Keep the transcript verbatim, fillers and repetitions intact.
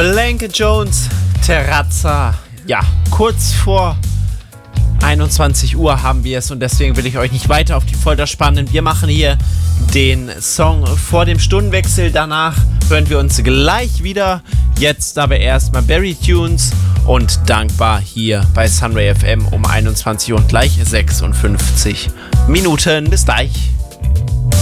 Blanket Jones, Terrazza. Ja, kurz vor einundzwanzig Uhr haben wir es und deswegen will ich euch nicht weiter auf die Folter spannen. Wir machen hier den Song vor dem Stundenwechsel. Danach hören wir uns gleich wieder. Jetzt aber erstmal Barry Tunes und Dankbar hier bei Sunray F M um einundzwanzig Uhr und gleich sechsundfünfzig Minuten. Bis gleich.